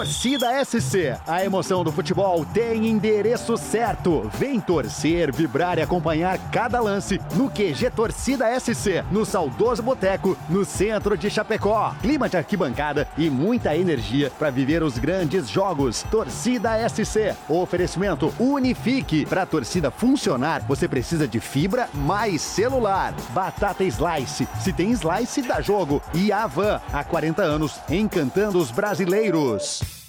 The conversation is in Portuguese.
Torcida SC, a emoção do futebol tem endereço certo. Vem torcer, vibrar e acompanhar cada lance no QG Torcida SC, no saudoso Boteco, no centro de Chapecó. Clima de arquibancada e muita energia para viver os grandes jogos. Torcida SC, oferecimento Unifique. Para a torcida funcionar, você precisa de fibra mais celular. Batata Slice, se tem slice dá jogo. E Avan, há 40 anos, encantando os brasileiros.